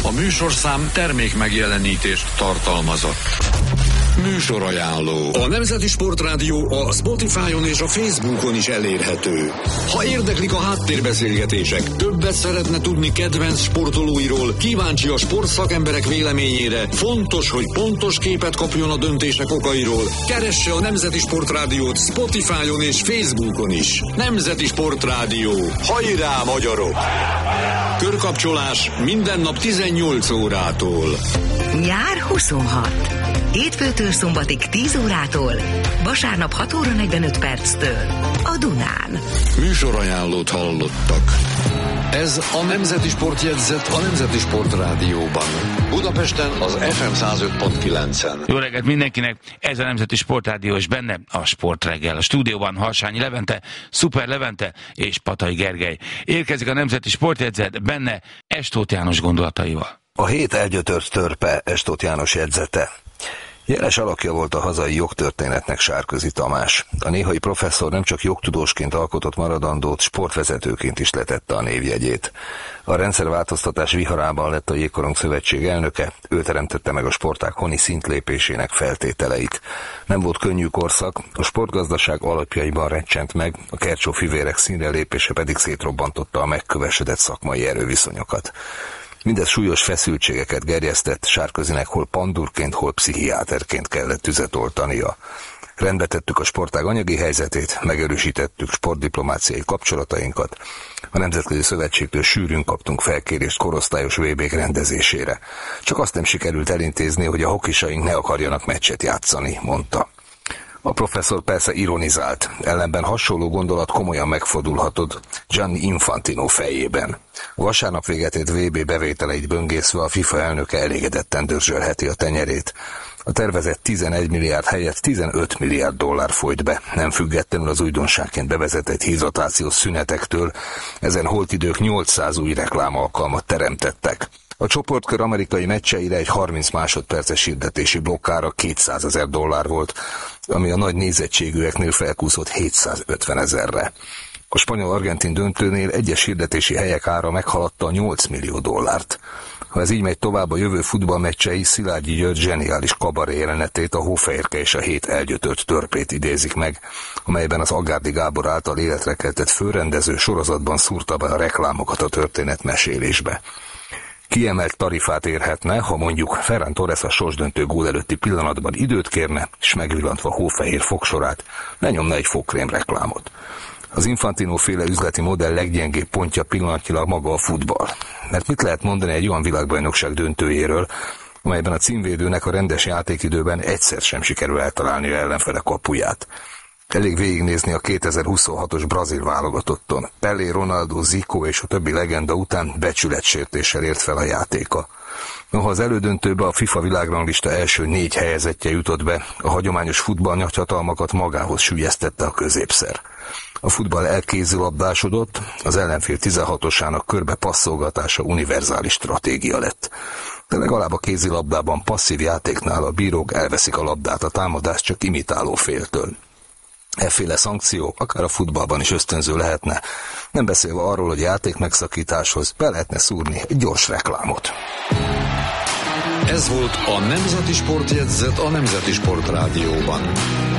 A műsorszám termék megjelenítést tartalmazott. Műsorajánló. A Nemzeti Sportrádió a Spotify-on és a Facebookon is elérhető. Ha érdeklik a háttérbeszélgetések, többet szeretne tudni kedvenc sportolóiról, kíváncsi a sportszakemberek véleményére, fontos, hogy pontos képet kapjon a döntések okairól, keresse a Nemzeti Sportrádiót Spotify-on és Facebookon is. Nemzeti Sportrádió. Hajrá, magyarok! Körkapcsolás minden nap 18 órától. Nyár 26. Hétfőtől szombatig 10 órától, vasárnap 6 óra 45 perctől a Dunán. Műsorajánlót hallottak. Ez a Nemzeti Sportjegyzet a Nemzeti Sportrádióban. Budapesten az FM 105.9-en. Jó reggelt mindenkinek, ez a Nemzeti Sportrádió, és benne a Sportreggel. A stúdióban Harsányi Levente, Szuper Levente és Patai Gergely. Érkezik a Nemzeti Sportjegyzet, benne Estóth János gondolataival. A hét elgyötört törpe, Estóth János jegyzete. Jeles alakja volt a hazai jogtörténetnek Sárközi Tamás. A néhai professzor nem csak jogtudósként alkotott maradandót, sportvezetőként is letette a névjegyét. A rendszerváltoztatás viharában lett a Jégkorong Szövetség elnöke, ő teremtette meg a sportág honi szintlépésének feltételeit. Nem volt könnyű korszak, a sportgazdaság alapjaiban recsent meg, a Kercsó-fivérek színre lépése pedig szétrobbantotta a megkövesedett szakmai erőviszonyokat. Mindez súlyos feszültségeket gerjesztett, Sárközinek hol pandurként, hol pszichiáterként kellett tüzet oltania. Rendbe tettük a sportág anyagi helyzetét, megerősítettük sportdiplomáciai kapcsolatainkat. A Nemzetközi Szövetségtől sűrűn kaptunk felkérést korosztályos VB-k rendezésére. Csak azt nem sikerült elintézni, hogy a hokisaink ne akarjanak meccset játszani, mondta. A professzor persze ironizált, ellenben hasonló gondolat komolyan megfordulhatott Gianni Infantino fejében. A vasárnap véget ért VB bevételeit böngészve a FIFA elnöke elégedetten dörzsölheti a tenyerét. A tervezett 11 milliárd helyett 15 milliárd dollár folyt be, nem függetlenül az újdonságként bevezetett hidratációs szünetektől, ezen holtidők 800 új reklámalkalmat teremtettek. A csoportkör amerikai meccseire egy 30 másodperces hirdetési blokkára 200 000 dollár volt, ami a nagy nézettségűeknél felkúszott 750 000-re. A spanyol-argentin döntőnél egyes hirdetési helyek ára meghaladta a 8 millió dollárt. Ha ez így megy tovább, a jövő futballmeccsei Szilágyi György zseniális kabaré jelenetét, a Hófehérke és a hét elgyötört törpét idézik meg, amelyben az Agárdi Gábor által életre keltett főrendező sorozatban szúrta be a reklámokat a történetmesélésbe. Kiemelt tarifát érhetne, ha mondjuk Ferran Torres a sorsdöntő gól előtti pillanatban időt kérne, és megvillantva Hófehér fogsorát lenyomna egy fogkrém reklámot. Az Infantino-féle üzleti modell leggyengébb pontja pillanatnyilag maga a futball. Mert mit lehet mondani egy olyan világbajnokság döntőjéről, amelyben a címvédőnek a rendes játékidőben egyszer sem sikerül eltalálni a ellenfele kapuját. Elég végignézni a 2026-os brazil válogatotton. Pelé, Ronaldo, Zico és a többi legenda után becsületsértéssel ért fel a játéka. Noha az elődöntőbe a FIFA világranglista első 4 helyezettje jutott be, a hagyományos futballnyagyhatalmakat magához süllyesztette a középszer. A futball elkézilabdásodott, az ellenfél 16-osának körbe passzolgatása univerzális stratégia lett. De legalább a kézilabdában passzív játéknál a bírók elveszik a labdát a támadást csak imitáló féltől. Efféle szankció akár a futballban is ösztönző lehetne, nem beszélve arról, hogy játékmegszakításhoz be lehetne szúrni egy gyors reklámot. Ez volt a Nemzeti Sportjegyzet a Nemzeti Sportrádióban.